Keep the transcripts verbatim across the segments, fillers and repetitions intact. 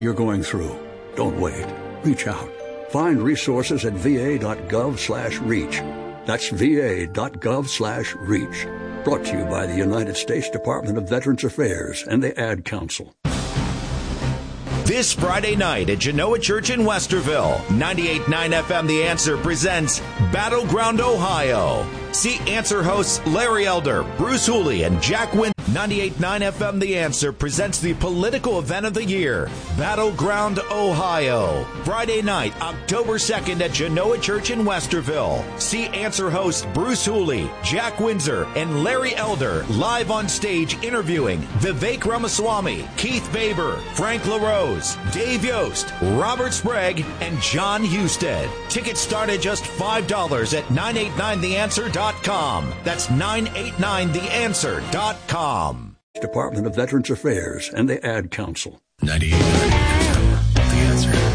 You're going through. Don't wait. Reach out. Find resources at va.gov slash reach. That's va.gov slash reach. Brought to you by the United States Department of Veterans Affairs and the Ad Council. This Friday night at Genoa Church in Westerville, ninety-eight point nine F M The Answer presents Battleground Ohio. See Answer hosts Larry Elder, Bruce Hooley, and Jack Wynn. ninety-eight point nine F M The Answer presents the political event of the year, Battleground Ohio. Friday night, October second at Genoa Church in Westerville. See Answer hosts Bruce Hooley, Jack Windsor, and Larry Elder live on stage interviewing Vivek Ramaswamy, Keith Baber, Frank LaRose, Dave Yost, Robert Sprague, and John Husted. Tickets start at just five dollars at nine eight nine the answer dot com. That's nine eight nine the answer dot com. Department of Veterans Affairs and the Ad Council. ninety-eight point nine F M, The Answer.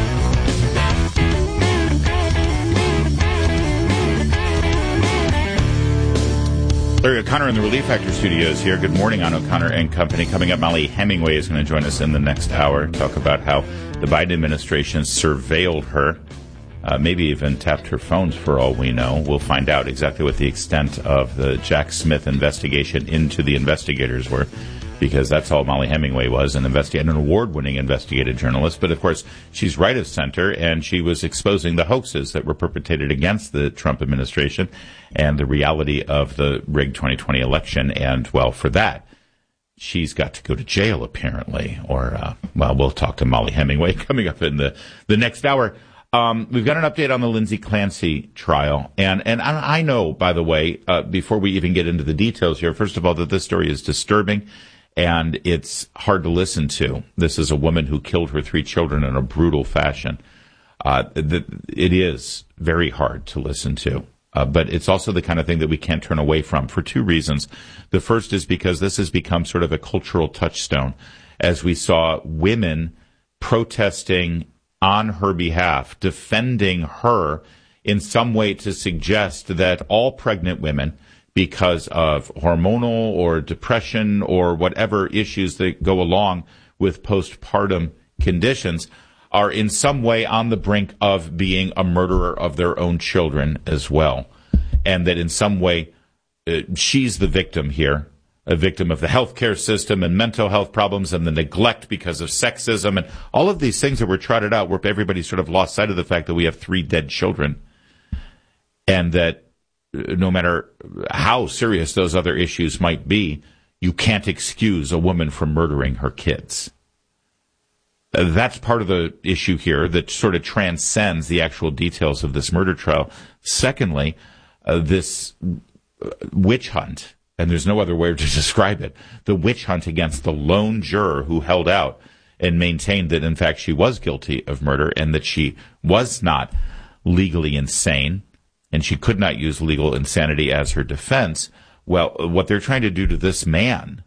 Larry O'Connor in the Relief Factor studios here. Good morning on O'Connor and Company. Coming up, Molly Hemingway is going to join us in the next hour, talk about how the Biden administration surveilled her, uh, maybe even tapped her phones for all we know. We'll find out exactly what the extent of the Jack Smith investigation into the investigators were, because that's all Molly Hemingway was, an investigator, an award-winning investigative journalist. But, of course, she's right of center, and she was exposing the hoaxes that were perpetrated against the Trump administration and the reality of the rigged twenty twenty election. And, well, for that, she's got to go to jail, apparently. Or, uh, well, we'll talk to Molly Hemingway coming up in the, the next hour. Um, we've got an update on the Lindsay Clancy trial. And, and I know, by the way, uh, before we even get into the details here, first of all, that this story is disturbing. And it's hard to listen to. This is a woman who killed her three children in a brutal fashion. Uh, the, it is very hard to listen to. Uh, but it's also the kind of thing that we can't turn away from for two reasons. The first is because this has become sort of a cultural touchstone, as we saw women protesting on her behalf, defending her in some way to suggest that all pregnant women, because of hormonal or depression or whatever issues that go along with postpartum conditions, are in some way on the brink of being a murderer of their own children as well. And that in some way, uh, she's the victim here, a victim of the healthcare system and mental health problems and the neglect because of sexism and all of these things that were trotted out, where everybody sort of lost sight of the fact that we have three dead children. And that no matter how serious those other issues might be, you can't excuse a woman from murdering her kids. Uh, that's part of the issue here that sort of transcends the actual details of this murder trial. Secondly, uh, this uh, witch hunt, and there's no other way to describe it, the witch hunt against the lone juror who held out and maintained that, in fact, she was guilty of murder and that she was not legally insane, and she could not use legal insanity as her defense. Well, what they're trying to do to this man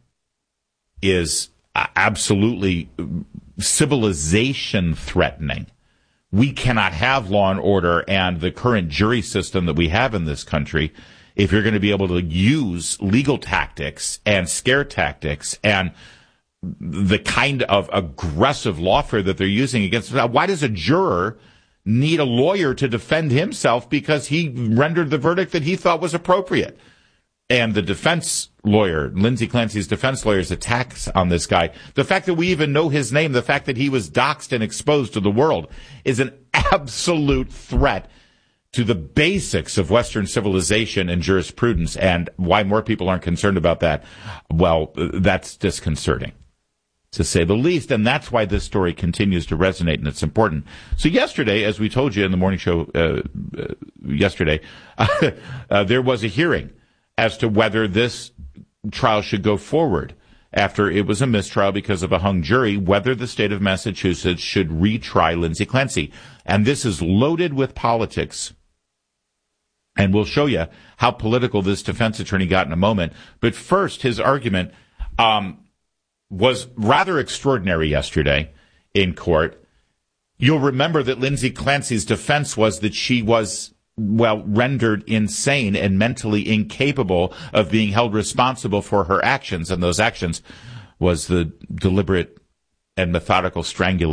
is absolutely civilization threatening. We cannot have law and order and the current jury system that we have in this country if you're going to be able to use legal tactics and scare tactics and the kind of aggressive lawfare that they're using against. Why does a juror need a lawyer to defend himself because he rendered the verdict that he thought was appropriate? And the defense lawyer, Lindsay Clancy's defense lawyer's attacks on this guy, the fact that we even know his name, the fact that he was doxxed and exposed to the world, is an absolute threat to the basics of Western civilization and jurisprudence. And why more people aren't concerned about that, well, that's disconcerting, to say the least. And that's why this story continues to resonate, and it's important. So yesterday, as we told you in the morning show uh, uh, yesterday, uh, uh, there was a hearing as to whether this trial should go forward after it was a mistrial because of a hung jury, whether the state of Massachusetts should retry Lindsay Clancy. And this is loaded with politics. And we'll show you how political this defense attorney got in a moment. But first, his argument um, was rather extraordinary yesterday in court. You'll remember that Lindsay Clancy's defense was that she was, well, rendered insane and mentally incapable of being held responsible for her actions. And those actions was the deliberate and methodical strangulation